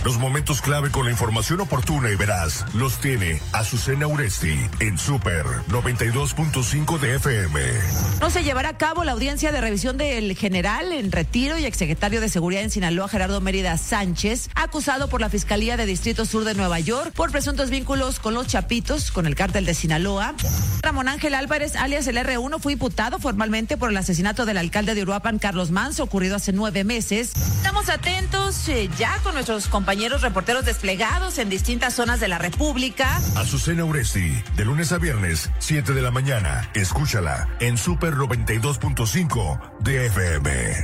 Los momentos clave con la información oportuna y veraz los tiene Azucena Uresti en Super 92.5 de FM. No se llevará a cabo la audiencia de revisión del general en retiro y exsecretario de Seguridad en Sinaloa, Gerardo Mérida Sánchez, acusado por la Fiscalía de Distrito Sur de Nueva York por presuntos vínculos con los Chapitos, con el cártel de Sinaloa. Ramón Ángel Álvarez, alias el R1, fue imputado formalmente por el asesinato del alcalde de Uruapan, Carlos Manso, ocurrido hace 9 meses. Estamos atentos ya con nuestros compañeros reporteros desplegados en distintas zonas de la República. Azucena Uresti, de lunes a viernes, 7 de la mañana. Escúchala en Super 92.5 de FM.